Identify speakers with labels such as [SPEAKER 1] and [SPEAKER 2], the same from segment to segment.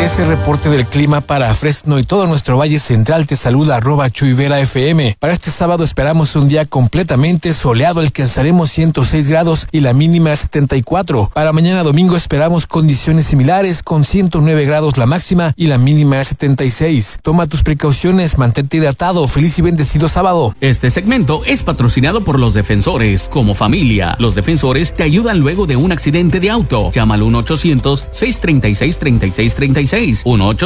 [SPEAKER 1] Este es el reporte del clima para Fresno y todo nuestro Valle Central. Te saluda @ChuyVeraFM. Para este sábado esperamos un día completamente soleado. Alcanzaremos 106 grados y la mínima 74. Para mañana domingo esperamos condiciones similares con 109 grados la máxima y la mínima 76. Toma tus precauciones, mantente hidratado. Feliz y bendecido sábado.
[SPEAKER 2] Este segmento es patrocinado por Los Defensores. Como familia, Los Defensores te ayudan luego de un accidente de auto. Llama al 1-800-636-3636.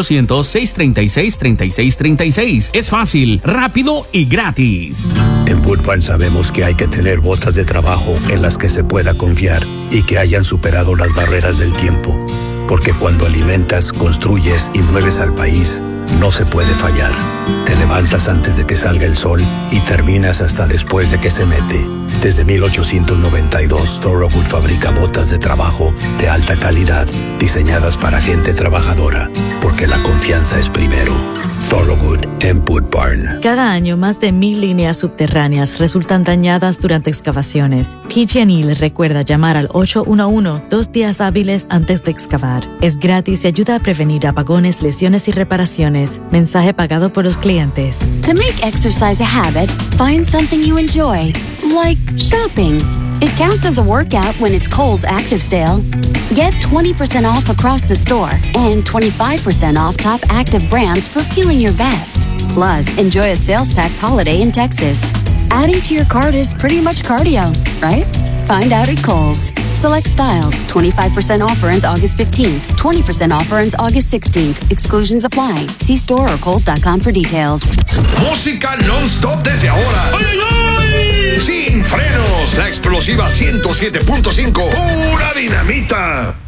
[SPEAKER 2] 1-800-636-3636. Es fácil, rápido y gratis.
[SPEAKER 3] En Wood Barn sabemos que hay que tener botas de trabajo en las que se pueda confiar y que hayan superado las barreras del tiempo. Porque cuando alimentas, construyes y mueves al país, no se puede fallar. Te levantas antes de que salga el sol y terminas hasta después de que se mete. Desde 1892, Thorogood fabrica botas de trabajo de alta calidad, diseñadas para gente trabajadora, porque la confianza es primero. Thorogood en Wood Barn.
[SPEAKER 4] Cada año, más de 1,000 líneas subterráneas resultan dañadas durante excavaciones. PG&E les recuerda llamar al 811 2 días hábiles antes de excavar. Es gratis y ayuda a prevenir apagones, lesiones y reparaciones. Mensaje pagado por los clientes.
[SPEAKER 5] To make exercise a habit, find something you enjoy, like shopping. It counts as a workout when it's Kohl's Active Sale. Get 20% off across the store and 25% off top active brands for feeling your best. Plus, enjoy a sales tax holiday in Texas. Adding to your cart is pretty much cardio, right? Find out at Kohl's. Select styles. 25% offer ends August 15th. 20% offer ends August 16th. Exclusions apply. See store or kohls.com for details.
[SPEAKER 6] Música non-stop desde ahora. ¡Ay, ay, ay! Sin frenos. La explosiva 107.5. Pura dinamita.